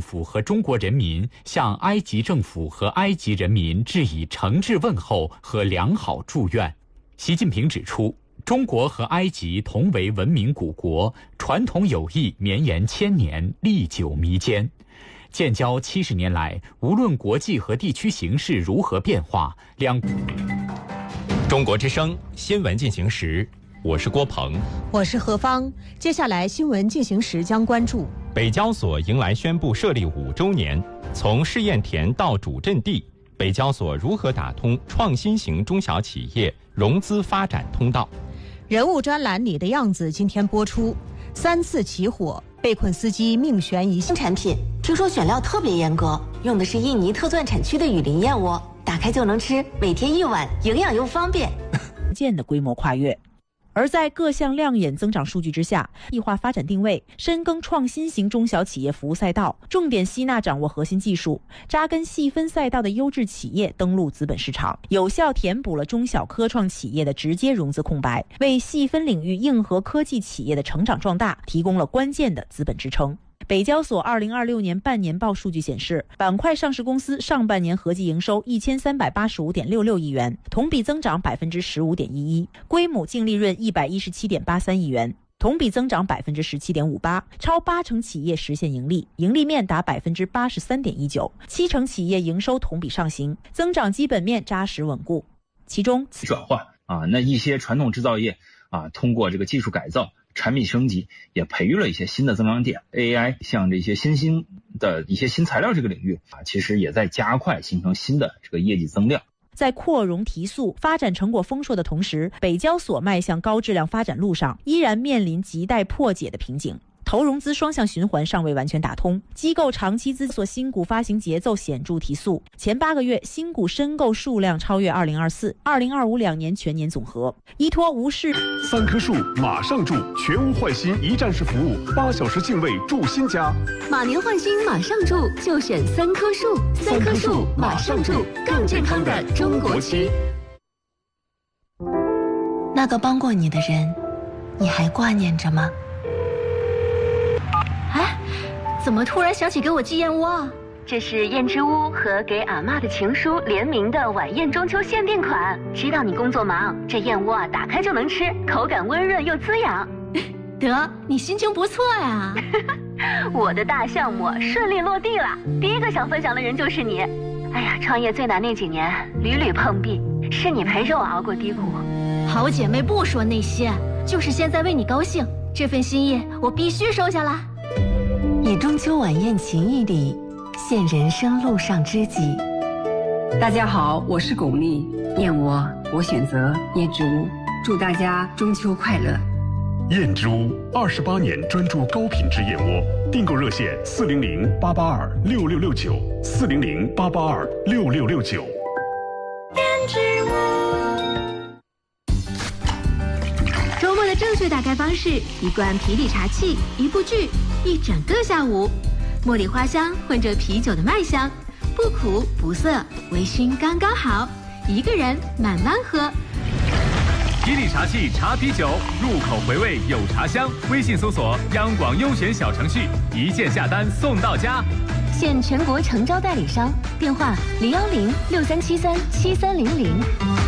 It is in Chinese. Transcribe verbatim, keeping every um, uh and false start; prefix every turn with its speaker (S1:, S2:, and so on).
S1: 府和中国人民向埃及政府和埃及人民致以诚挚问候和良好祝愿。习近平指出，中国和埃及同为文明古国，传统友谊绵延千年，历久弥坚。建交七十年来，无论国际和地区形势如何变化，两
S2: 中国之声新闻进行时，我是郭鹏，
S3: 我是何芳。接下来新闻进行时将关注：
S2: 北交所迎来宣布设立五周年，从试验田到主阵地，北交所如何打通创新型中小企业融资发展通道？
S3: 人物专栏《你的样子》今天播出。三次起火，被困司机命悬一线。
S4: 新产品听说选料特别严格，用的是印尼特钻产区的雨林燕窝，打开就能吃，每天一碗，营养又方便。
S5: 建的规模跨越。而在各项亮眼增长数据之下，异化发展定位，深耕创新型中小企业服务赛道，重点吸纳掌握核心技术，扎根细分赛道的优质企业登陆资本市场，有效填补了中小科创企业的直接融资空白，为细分领域硬核科技企业的成长壮大提供了关键的资本支撑。北交所二零二六年半年报数据显示，板块上市公司上半年合计营收一千三百八十五点六六亿元，同比增长百分之十五点一一，规模净利润一百一十七点八三亿元，同比增长百分之十七点五八，超八成企业实现盈利，盈利面达百分之八十三点一九，七成企业营收同比上行，增长基本面扎实稳固。其中
S6: 转换啊，那一些传统制造业啊，通过这个技术改造。产品升级也培育了一些新的增长点 ，A I 像这些新兴的一些新材料这个领域啊，其实也在加快形成新的这个业绩增量。
S5: 在扩容提速、发展成果丰硕的同时，北交所迈向高质量发展路上依然面临亟待破解的瓶颈。投融资双向循环尚未完全打通，机构长期资所新股发行节奏显著提速，前八个月新股申购数量超越二零二四、二零二五两年全年总和。依托无视
S7: 三棵树马上住，全屋换新一站式服务，八小时净位住新家。
S8: 马年换新马上住，就选三棵树，三棵树马上住，更健康的中国区。
S4: 那个帮过你的人，你还挂念着吗？
S8: 哎，怎么突然想起给我寄燕窝啊？这是燕之屋和给阿嬷的情书联名的晚宴中秋限定款。知道你工作忙，这燕窝啊打开就能吃，口感温润又滋养。
S4: 得，你心情不错呀。
S8: 我的大项目顺利落地了，第一个想分享的人就是你。哎呀，创业最难那几年，屡屡碰壁，是你陪着我熬过低谷。
S4: 好姐妹不说那些，就是现在为你高兴，这份心意我必须收下来。以中秋晚宴情谊礼，献人生路上知己。
S9: 大家好，我是巩俐，燕窝我选择燕之屋，祝大家中秋快乐。
S7: 燕之屋二十八年专注高品质燕窝，订购热线四零零八八二六六六九四零零八八二六六六九。
S8: 燕之屋。
S10: 周末的正确打开方式：一罐啤酒茶气，一部剧，一整个下午。茉莉花香混着啤酒的麦香，不苦不涩，微醺刚刚好，一个人慢慢喝。
S11: 吉利茶气茶啤酒，入口回味有茶香。微信搜索央广优选小程序，一键下单送到家。
S4: 现全国诚招代理商，电话零幺零六三七三七三零零。